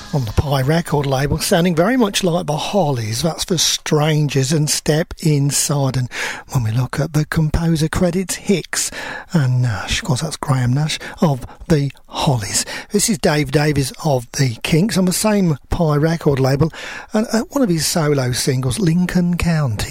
on the Pie record label, sounding very much like the Hollies. That's for Strangers and Step Inside. And when we look at the composer credits, Hicks and Nash, of course that's Graham Nash of the Hollies. This is Dave Davies of the Kinks on the same Pie record label, and one of his solo singles, Lincoln County.